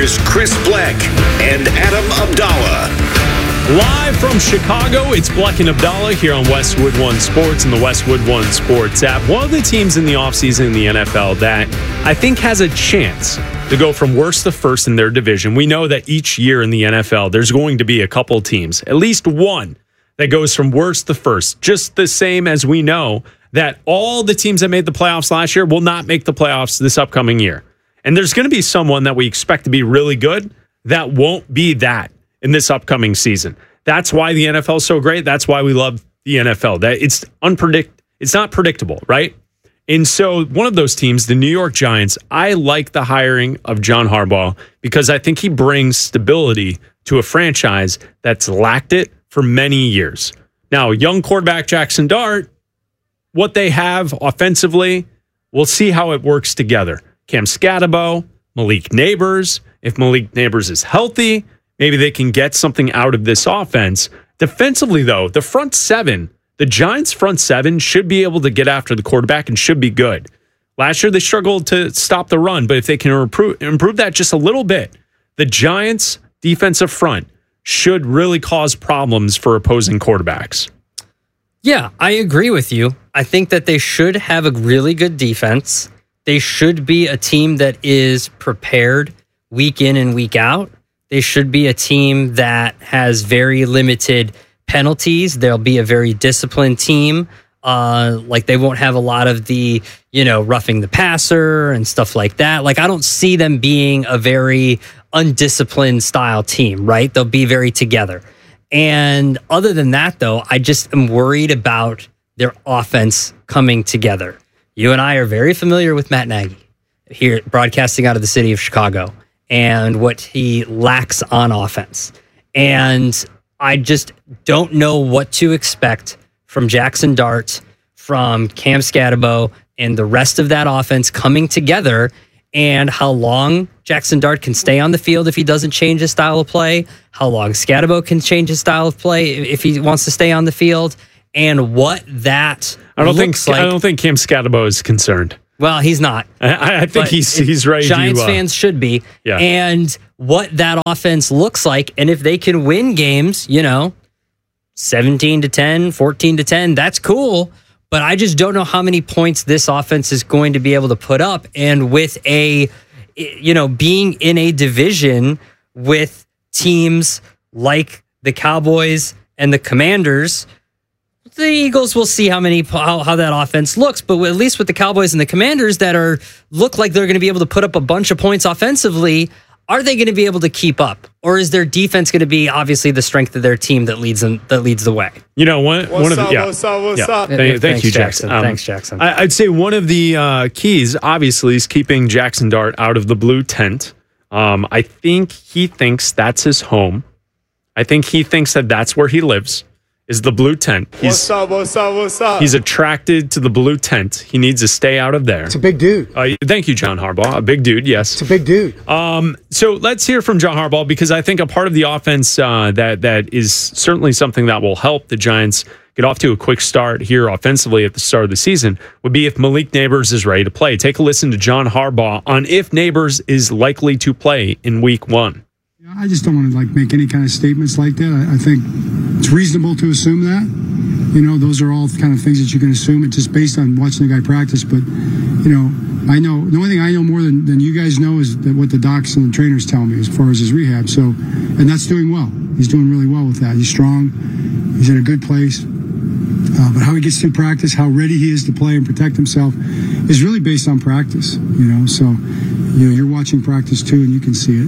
Here's Chris Bleck and Adam Abdallah. Live from Chicago, it's Bleck and Abdallah here on Westwood One Sports and the Westwood One Sports app. One of the teams in the offseason in the NFL that I think has a chance to go from worst to first in their division. We know that each year in the NFL, there's going to be a couple teams, at least one, that goes from worst to first. Just the same as we know that all the teams that made the playoffs last year will not make the playoffs this upcoming year. And there's going to be someone that we expect to be really good that won't be that in this upcoming season. That's why the NFL is so great. That's why we love the NFL. That it's not predictable, right? And so one of those teams, the New York Giants, I like the hiring of John Harbaugh because I think he brings stability to a franchise that's lacked it for many years. Now, young quarterback Jackson Dart, what they have offensively, we'll see how it works together. Cam Skattebo, Malik Nabers. If Malik Nabers is healthy, maybe they can get something out of this offense. Defensively, though, the front seven, the Giants' front seven should be able to get after the quarterback and should be good. Last year, they struggled to stop the run, but if they can improve that just a little bit, the Giants' defensive front should really cause problems for opposing quarterbacks. Yeah, I agree with you. I think that they should have a really good defense. They should be a team that is prepared week in and week out. They should be a team that has very limited penalties. They'll be a very disciplined team. Like they won't have a lot of the, roughing the passer and stuff like that. Like I don't see them being a very undisciplined style team, right? They'll be very together. And other than that, though, I just am worried about their offense coming together. You and I are very familiar with Matt Nagy here broadcasting out of the city of Chicago and what he lacks on offense. And I just don't know what to expect from Jackson Dart, from Cam Skattebo, and the rest of that offense coming together, and how long Jackson Dart can stay on the field if he doesn't change his style of play, how long Skattebo can change his style of play if he wants to stay on the field, and what that looks like. I don't think Cam Skattebo is concerned. Well, he's not. I think he's ready. Giants fans should be. Yeah. And what that offense looks like, and if they can win games, 17-10, 14-10, that's cool. But I just don't know how many points this offense is going to be able to put up. And with being in a division with teams like the Cowboys and the Commanders, the Eagles will see how that offense looks. But at least with the Cowboys and the Commanders that look like they're going to be able to put up a bunch of points offensively, are they going to be able to keep up? Or is their defense going to be obviously the strength of their team that leads the way? What's up? Thank you, Jackson. Thanks, Jackson. I'd say one of the keys, obviously, is keeping Jackson Dart out of the blue tent. I think he thinks that's his home. I think he thinks that that's where he lives, is the blue tent. What's up? He's attracted to the blue tent. He needs to stay out of there. It's a big dude. Thank you, John Harbaugh. A big dude, yes. It's a big dude. So let's hear from John Harbaugh, because I think a part of the offense that is certainly something that will help the Giants get off to a quick start here offensively at the start of the season would be if Malik Nabers is ready to play. Take a listen to John Harbaugh on if Nabers is likely to play in week 1. I just don't want to make any kind of statements like that. I think it's reasonable to assume that. Those are all kind of things that you can assume. It's just based on watching the guy practice. But, I know the only thing I know more than you guys know is that what the docs and the trainers tell me as far as his rehab. So, and that's doing well. He's doing really well with that. He's strong. He's in a good place. But how he gets through practice, how ready he is to play and protect himself is really based on practice, So, you're watching practice too, and you can see it.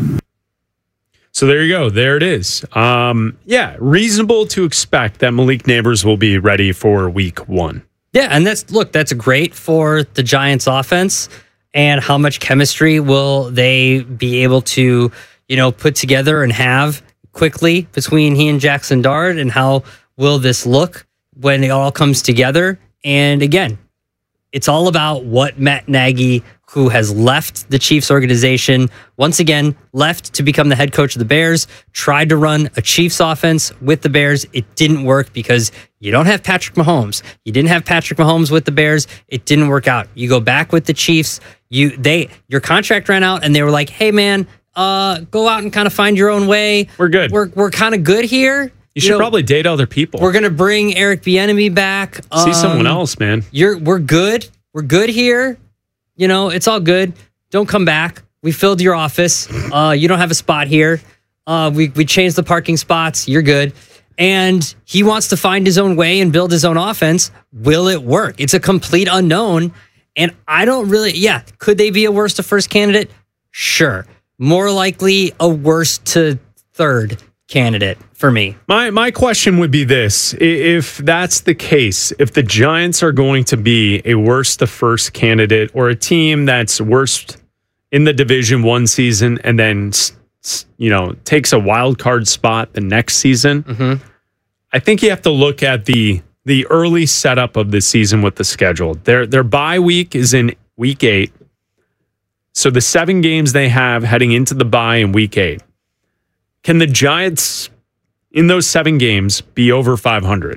So there you go. There it is. Reasonable to expect that Malik Nabers will be ready for week 1. Yeah, and that's great for the Giants offense. And how much chemistry will they be able to, put together and have quickly between he and Jackson Dart, and how will this look when it all comes together? And again, it's all about what Matt Nagy, who has left the Chiefs organization, once again, left to become the head coach of the Bears, tried to run a Chiefs offense with the Bears. It didn't work because you don't have Patrick Mahomes. You didn't have Patrick Mahomes with the Bears. It didn't work out. You go back with the Chiefs. Your contract ran out, and they were like, hey, man, Go out and kind of find your own way. We're good. We're kind of good here. You should probably date other people. We're gonna bring Eric Bieniemy back. See someone else, man. We're good. We're good here. It's all good. Don't come back. We filled your office. You don't have a spot here. We changed the parking spots. You're good. And he wants to find his own way and build his own offense. Will it work? It's a complete unknown. And I don't really, could they be a worst to first candidate? Sure. More likely a worst to third candidate for me. My question would be this. If that's the case, if the Giants are going to be a worst to first candidate or a team that's worst in the division one season and then takes a wild card spot the next season, I think you have to look at the early setup of the season with the schedule. Their bye week is in week 8. So the 7 games they have heading into the bye in week 8. Can the Giants in those 7 games be over 500?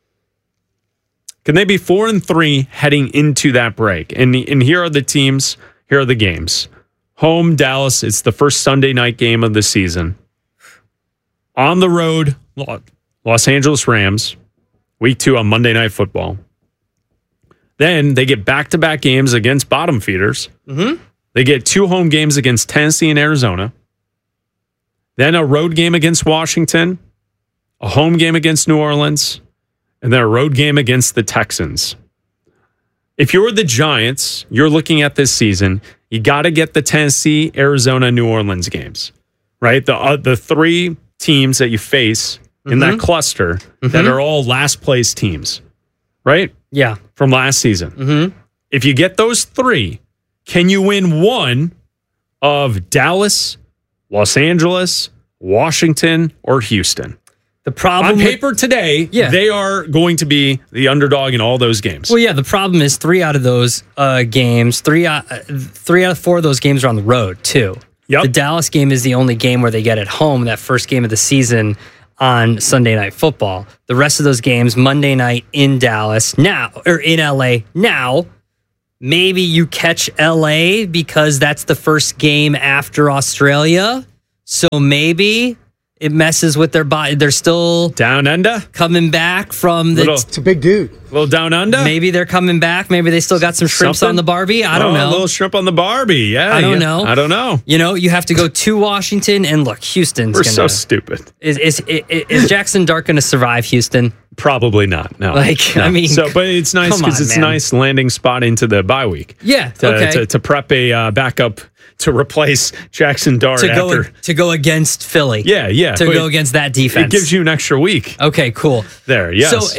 Can they be 4-3 heading into that break? And here are the teams, here are the games. Home, Dallas, it's the first Sunday night game of the season. On the road, Los Angeles Rams, week 2 on Monday Night Football. Then they get back-to-back games against bottom feeders. They get 2 home games against Tennessee and Arizona. Then a road game against Washington, a home game against New Orleans, and then a road game against the Texans. If you're the Giants, you're looking at this season, you got to get the Tennessee, Arizona, New Orleans games, right? The 3 teams that you face in that cluster that are all last place teams, right? Yeah. From last season. If you get those 3, can you win one of Dallas, Los Angeles, Washington, or Houston? The problem on paper today, they are going to be the underdog in all those games. Well, the problem is 3 out of those games, 3 out of 4 of those games are on the road too. Yep. The Dallas game is the only game where they get at home, that first game of the season on Sunday Night Football. The rest of those games, Monday night in Dallas now, or in LA now. Maybe you catch LA because that's the first game after Australia. So maybe it messes with their body. They're still down under, coming back from the... It's a big dude. A little down under. Maybe they're coming back. Maybe they still got some shrimps on the Barbie. I don't know. A little shrimp on the Barbie. Yeah. I don't know. I don't know. You have to go to Washington, and look, Houston's We're so stupid. Is Jackson Dart going to survive Houston? Probably not. No. No. But it's nice because it's a nice landing spot into the bye week. Yeah. To prep a backup to replace Jackson Dart to go against Philly. Yeah. To go against that defense. It gives you an extra week. Okay, cool. There, yes. So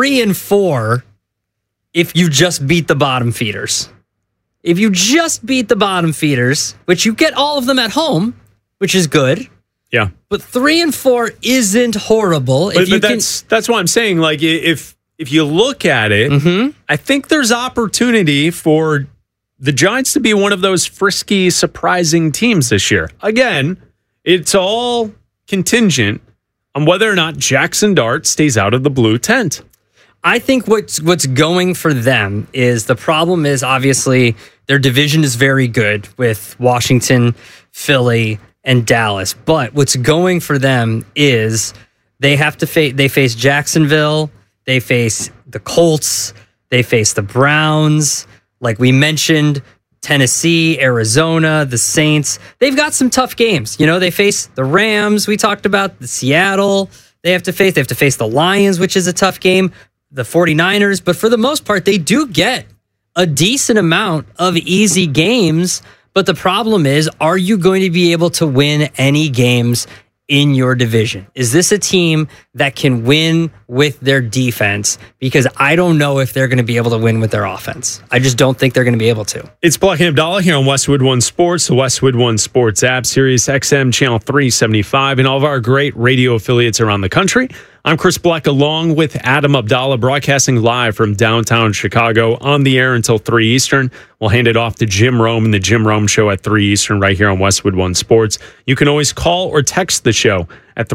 3-4 if you just beat the bottom feeders. If you just beat the bottom feeders, which you get all of them at home, which is good. Yeah. But 3-4 isn't horrible. But that's why I'm saying, like, if you look at it, I think there's opportunity for the Giants to be one of those frisky, surprising teams this year. Again, it's all contingent on whether or not Jackson Dart stays out of the blue tent. I think what's going for them is the problem is obviously their division is very good with Washington, Philly, and Dallas. But what's going for them is they have to face Jacksonville, they face the Colts, they face the Browns. Like we mentioned, Tennessee, Arizona, the Saints. They've got some tough games. They face the Rams. We talked about the Seattle. They have to face the Lions, which is a tough game, the 49ers. But for the most part, they do get a decent amount of easy games. But the problem is, are you going to be able to win any games in your division? Is this a team that can win with their defense? Because I don't know if they're going to be able to win with their offense. I just don't think they're going to be able to. It's Black and Abdallah here on Westwood One Sports, the Westwood One Sports app, Sirius XM Channel 375, and all of our great radio affiliates around the country. I'm Chris Black along with Adam Abdallah, broadcasting live from downtown Chicago, on the air until 3 Eastern. We'll hand it off to Jim Rome and the Jim Rome Show at 3 Eastern right here on Westwood One Sports. You can always call or text the show at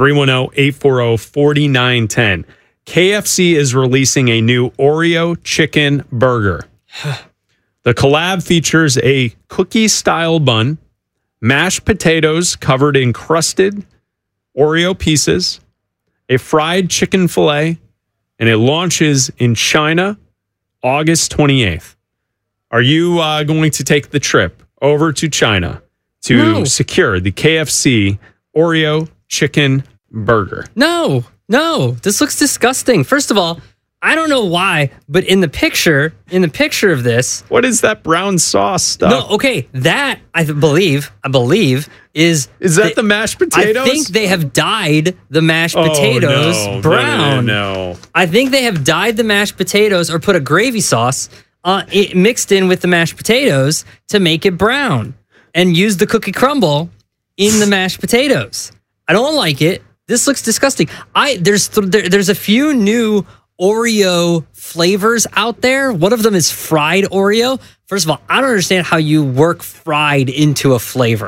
310-840-4910. KFC is releasing a new Oreo chicken burger. The collab features a cookie-style bun, mashed potatoes covered in crusted Oreo pieces, a fried chicken fillet, and it launches in China August 28th. Are you going to take the trip over to China to secure the KFC Oreo chicken burger? No. This looks disgusting. First of all, I don't know why, but in the picture of this, what is that brown sauce stuff? No, okay, that I believe is that the mashed potatoes? I think they have dyed the mashed potatoes brown. No. I think they have dyed the mashed potatoes or put a gravy sauce mixed in with the mashed potatoes to make it brown and use the cookie crumble in the mashed potatoes. I don't like it. This looks disgusting. There's a few new Oreo flavors out there. One of them is fried Oreo. First of all, I don't understand how you work fried into a flavor.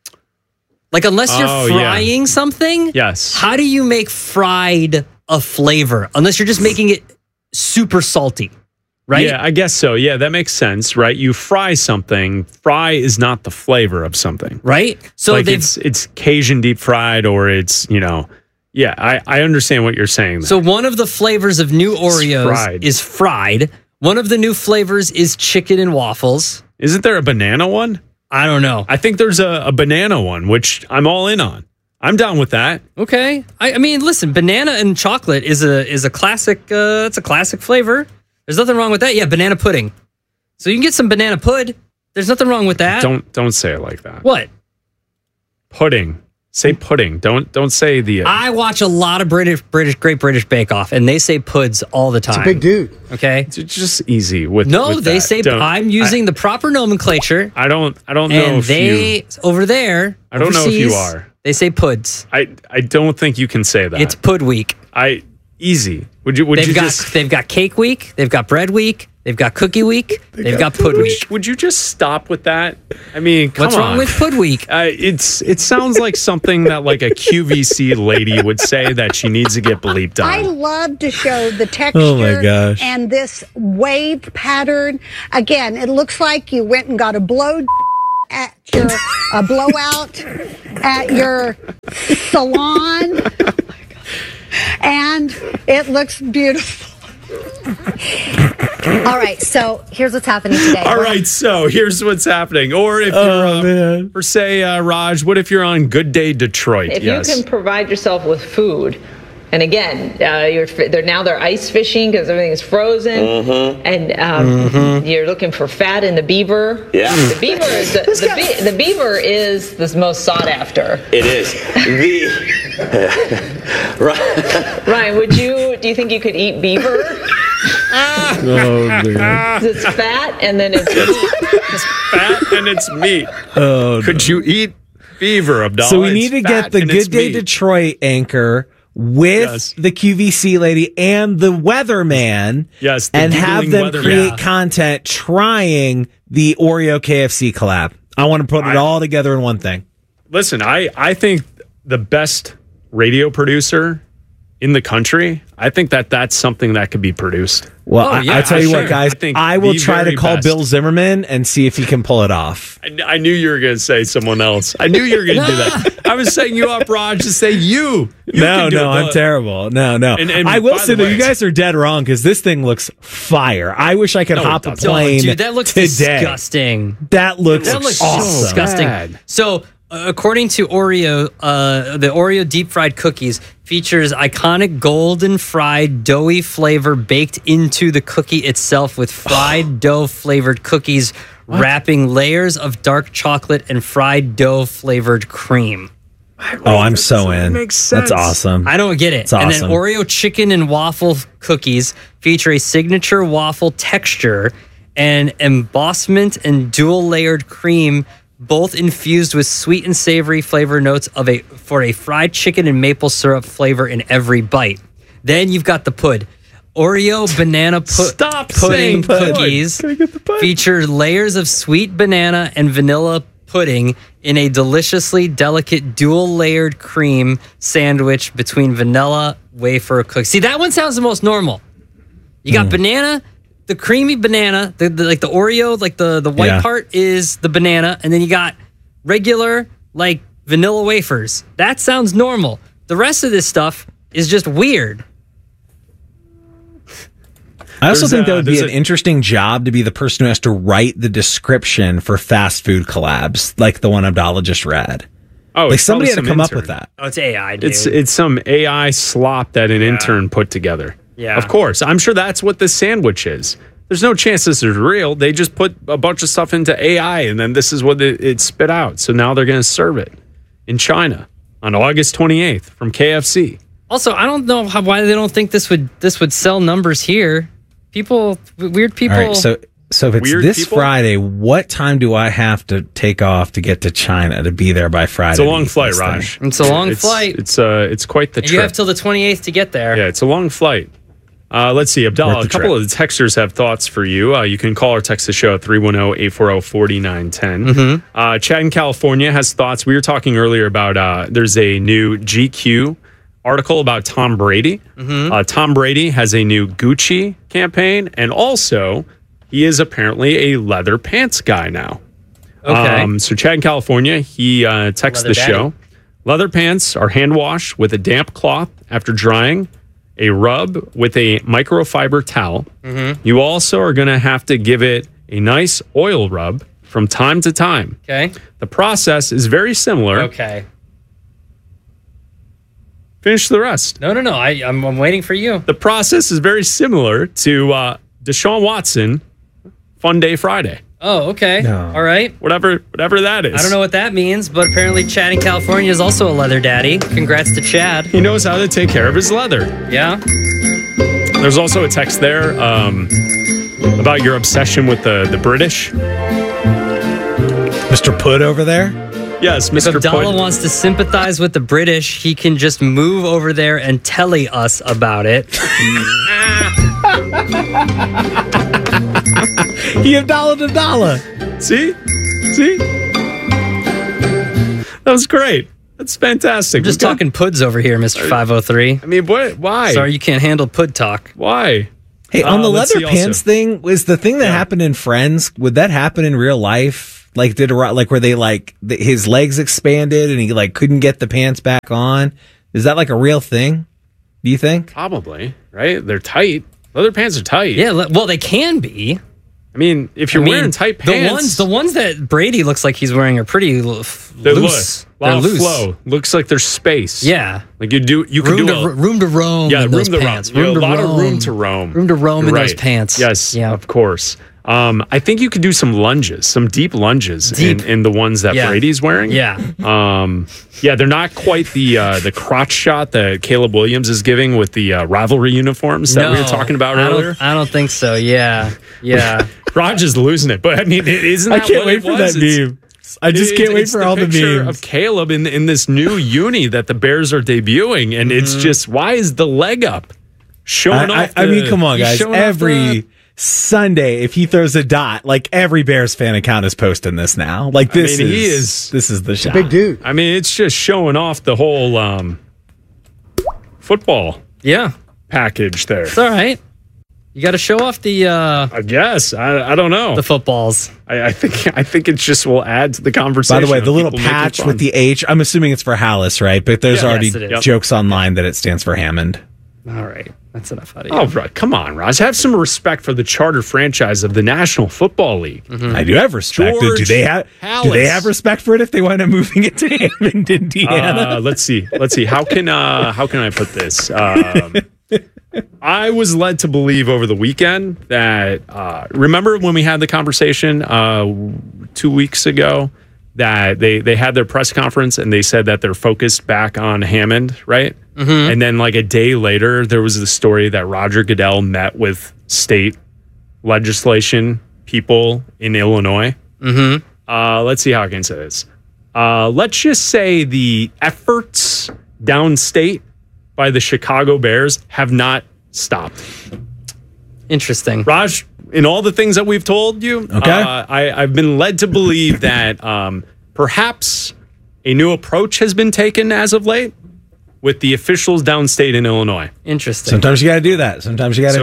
Like, unless you're frying something, yes. How do you make fried a flavor? Unless you're just making it super salty, right? Yeah, I guess so. Yeah, that makes sense, right? You fry something. Fry is not the flavor of something, right? So like it's Cajun deep fried, or it's Yeah, I understand what you're saying. So one of the flavors of new Oreos is fried. One of the new flavors is chicken and waffles. Isn't there a banana one? I don't know. I think there's a banana one, which I'm all in on. I'm down with that. Okay. I mean, listen, banana and chocolate is a classic. It's a classic flavor. There's nothing wrong with that. Yeah, banana pudding. So you can get some banana pud. There's nothing wrong with that. Don't say it like that. What? Pudding. Say pudding. Don't say the. I watch a lot of Great British Bake Off, and they say puds all the time. It's a big dude. Okay, it's just easy with. No, with they that. say I'm using the proper nomenclature. I don't know and if they over there. I don't know if you are. They say puds. I don't think you can say that. It's pud week. Easy. They've got cake week. They've got bread week. They've got cookie week. They've got pud week. Would you just stop with that? I mean, come What's wrong with pud week? It sounds like something that like a QVC lady would say that she needs to get bleeped on. I love to show the texture and this wave pattern. Again, it looks like you went and got a blowout at your salon. And it looks beautiful. All right, so here's what's happening today. All right, so here's what's happening. Or if you're, or say, Raj, what if you're on Good Day Detroit? If you can provide yourself with food, and again, they're ice fishing because everything is frozen, and you're looking for fat in the beaver. Yeah, the beaver is the beaver is the most sought after. It is. Ryan, do you think you could eat beaver? Oh, man. It's fat and then it's meat. It's fat and it's meat. Oh, could you eat beaver, Abdallah? So we need to get the Good Day Detroit anchor with the QVC lady and the weatherman. Yes, and have them create content trying the Oreo KFC collab. I want to put it all together in one thing. Listen, I think the best radio producer in the country, I think that's something that could be produced. Well, I tell you what, guys, I will try to call Bill Zimmerman and see if he can pull it off. I knew you were going to say someone else. I knew you were going to do that. I was setting you up, Raj, to say you. No, I'm terrible. No. And I will say that you guys are dead wrong because this thing looks fire. I wish I could hop a plane dude, that looks today. Disgusting. That looks awesome. Disgusting. Bad. So, according to Oreo, the Oreo deep fried cookies features iconic golden fried doughy flavor baked into the cookie itself with fried dough flavored cookies wrapping layers of dark chocolate and fried dough flavored cream. Oh, I'm so in. Makes sense. That's awesome. I don't get it. It's awesome. And then Oreo chicken and waffle cookies feature a signature waffle texture and embossment and dual layered cream, both infused with sweet and savory flavor notes for a fried chicken and maple syrup flavor in every bite. Then you've got the pud. Oreo banana pudding cookies feature layers of sweet banana and vanilla pudding in a deliciously delicate dual-layered cream sandwich between vanilla wafer cookies. See, that one sounds the most normal. You got banana, the creamy banana, like the Oreo, like the white part is the banana, and then you got regular, like vanilla wafers. That sounds normal. The rest of this stuff is just weird. I also think that would be an interesting job to be the person who has to write the description for fast food collabs, like the one Abdallah just read. Oh, like somebody had to come up with that. Oh, it's AI, dude. It's some AI slop that an intern put together. Yeah. Of course. I'm sure that's what this sandwich is. There's no chance this is real. They just put a bunch of stuff into AI, and then this is what it spit out. So now they're going to serve it in China on August 28th from KFC. Also, I don't know why they don't think this would sell numbers here. Weird people. All right, so if it's this Friday, what time do I have to take off to get to China to be there by Friday? It's a long flight, Raj. It's a long flight. It's quite the trip. You have till the 28th to get there. Yeah, it's a long flight. Let's see, Abdallah, a couple of the texters have thoughts for you. You can call or text the show at 310-840-4910. Chad in California has thoughts. We were talking earlier about there's a new GQ article about Tom Brady. Tom Brady has a new Gucci campaign, and also he is apparently a leather pants guy now. Okay. So Chad in California, he texts the show. Leather pants are hand washed with a damp cloth after drying, a rub with a microfiber towel. You also are going to have to give it a nice oil rub from time to time. Okay. The process is very similar. Okay. Finish the rest. No. I'm waiting for you. The process is very similar to Deshaun Watson Fun Day Friday. Oh, okay. No. All right. Whatever that is. I don't know what that means, but apparently Chad in California is also a leather daddy. Congrats to Chad. He knows how to take care of his leather. Yeah. There's also a text there about your obsession with the British. Mr. Pud over there? Yes, Mr. If Abdallah Pud. wants to sympathize with the British, he can just move over there and tell us about it. He Abdallah. See? That was great. That's fantastic. I'm just talking puds over here, Mr. 503. I mean, why? Sorry, you can't handle pud talk. Why? Hey, on the leather pants thing, was the thing that happened in Friends, would that happen in real life? Like, where they his legs expanded and he couldn't get the pants back on? Is that like a real thing? Do you think? Probably, right? They're tight. Leather pants are tight. Yeah, well, they can be. I mean, if you're wearing tight pants, the ones that Brady looks like he's wearing are pretty loose. They're loose. They're loose. Flow. Looks like there's space. Yeah, like you can do room to roam. Yeah, in room those to pants. roam. A lot of room to roam. Room to roam in those pants. Yes, yeah, of course. I think you could do some lunges, some deep lunges in the ones that Brady's wearing. Yeah. They're not quite the crotch shot that Caleb Williams is giving with the rivalry uniforms that we were talking about earlier. I don't think so. Yeah. Raj is losing it, but I mean, isn't that I can't wait for that meme. I just can't wait for all the memes of Caleb in this new uni that the Bears are debuting, and it's just, why is the leg up showing off? I mean, come on, guys. Every Sunday, if he throws a dot, every Bears fan account is posting this now. This is the shot. Big dude. I mean, it's just showing off the whole football package there. It's all right. You got to show off the. I guess I don't know the footballs. I think it just will add to the conversation. By the way, the little patch with the H. I'm assuming it's for Hallis, right? But there's already jokes online that it stands for Hammond. All right, that's enough out of you. Oh, right. Come on, Roz. Have some respect for the charter franchise of the National Football League. Mm-hmm. I do have respect. Do they have respect for it if they wind up moving it to Hammond, Indiana? Let's see. How can I put this? I was led to believe over the weekend that remember when we had the conversation 2 weeks ago that they had their press conference and they said that they're focused back on Hammond, right? Mm-hmm. And then a day later, there was the story that Roger Goodell met with state legislation people in Illinois. Mm-hmm. Let's see how I can say this. Let's just say the efforts downstate by the Chicago Bears have not stopped. Interesting. Raj, in all the things that we've told you, I've been led to believe that perhaps a new approach has been taken as of late with the officials downstate in Illinois. Interesting. Sometimes you got to do that. Sometimes you got to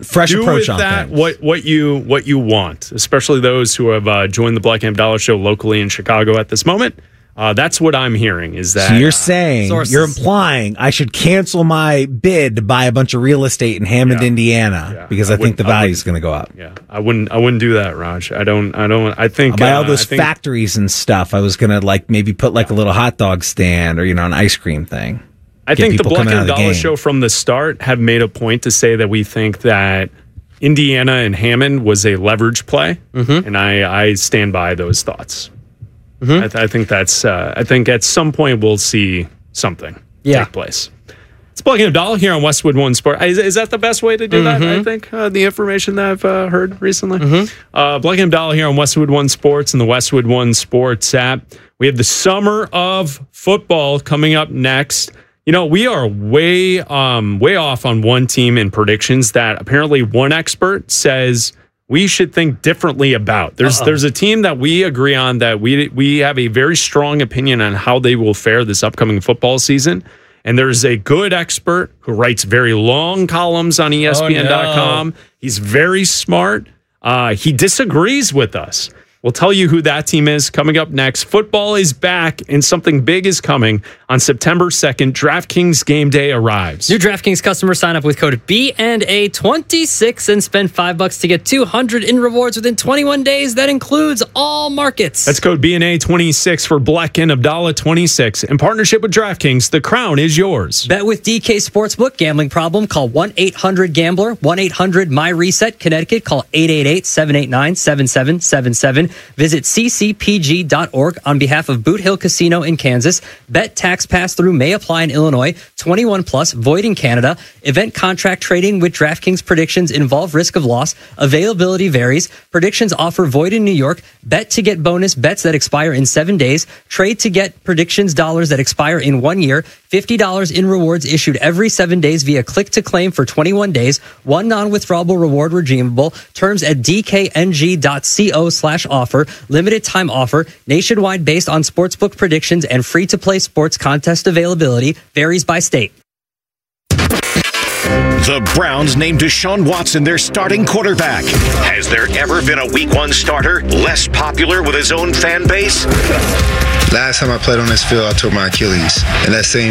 fresh approach on that things. what you want, especially those who have joined the Black and Abdallah show locally in Chicago at this moment. That's what I'm hearing is that. So you're saying, sources. you're implying I should cancel my bid to buy a bunch of real estate in Hammond, Indiana, because I think the value is going to go up. Yeah, I wouldn't do that, Raj. I think I'll buy all those factories and stuff. I was going to maybe put a little hot dog stand or, an ice cream thing. I think the Black and Abdallah show from the start have made a point to say that we think that Indiana and Hammond was a leverage play, and I stand by those thoughts. I think that's. I think at some point we'll see something take place. It's Black and Abdallah here on Westwood One Sport. Is that the best way to do that? I think the information that I've heard recently. Black and Abdallah here on Westwood One Sports and the Westwood One Sports app. We have the summer of football coming up next. We are way off on one team in predictions that apparently one expert says we should think differently about. There's a team that we agree on that we have a very strong opinion on how they will fare this upcoming football season. And there's a good expert who writes very long columns on ESPN.com. No. He's very smart. He disagrees with us. We'll tell you who that team is coming up next. Football is back, and something big is coming on September 2nd. DraftKings Game Day arrives. New DraftKings customers sign up with code BNA26 and spend $5 to get $200 in rewards within 21 days. That includes all markets. That's code BNA26 for Black and Abdallah 26. In partnership with DraftKings, the crown is yours. Bet with DK Sportsbook. Gambling problem? Call 1-800-GAMBLER. 1-800-MY-RESET. Connecticut. Call 888-789-7777. Visit ccpg.org on behalf of Boot Hill Casino in Kansas. Bet tax pass-through may apply in Illinois. 21 plus, void in Canada. Event contract trading with DraftKings predictions involve risk of loss. Availability varies. Predictions offer void in New York. Bet to get bonus bets that expire in 7 days. Trade to get predictions dollars that expire in 1 year. $50 in rewards issued every 7 days via click to claim for 21 days. One non-withdrawable reward redeemable. Terms at dkng.co/offer. Limited time offer. Nationwide based on sportsbook predictions and free-to-play sports contest availability. Varies by state. The Browns named Deshaun Watson their starting quarterback. Has there ever been a Week 1 starter less popular with his own fan base? Last time I played on this field, I tore my Achilles. And that same